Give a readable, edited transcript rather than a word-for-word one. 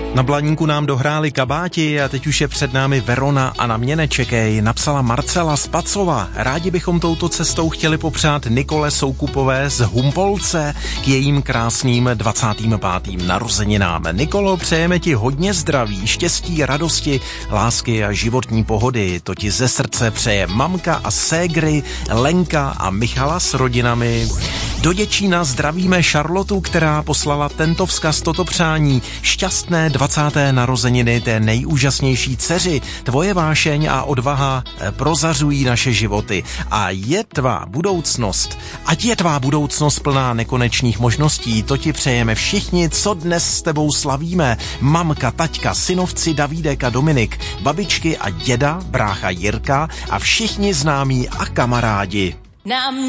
Na Blaníku nám dohráli kabáti a teď už je před námi Verona a na mě nečekej, napsala Marcela z Pacova. Rádi bychom touto cestou chtěli popřát Nikole Soukupové z Humpolce k jejím krásným 25. narozeninám. Nikolo, přejeme ti hodně zdraví, štěstí, radosti, lásky a životní pohody. To ti ze srdce přeje mamka a ségry, Lenka a Michala s rodinami. Do Děčína zdravíme Šarlotu, která poslala tento vzkaz, toto přání. Šťastné 20. narozeniny té nejúžasnější dceři. Tvoje vášeň a odvaha prozařují naše životy. A ať je tvá budoucnost plná nekonečných možností. To ti přejeme všichni, co dnes s tebou slavíme. Mamka, taťka, synovci Davídek a Dominik, babičky a děda, brácha Jirka a všichni známí a kamarádi.